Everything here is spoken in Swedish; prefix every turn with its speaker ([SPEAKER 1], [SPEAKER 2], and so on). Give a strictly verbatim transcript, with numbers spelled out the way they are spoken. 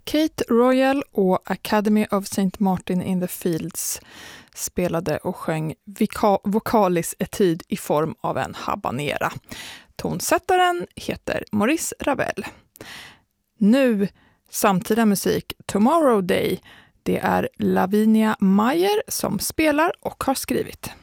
[SPEAKER 1] Kate Royal och Academy of Saint Martin in the Fields spelade och sjöng vika- vokalis etyd i form av en habanera. Tonsättaren heter Maurice Ravel. Nu samtida musik Tomorrow Day. Det är Lavinia Meyer som spelar och har skrivit.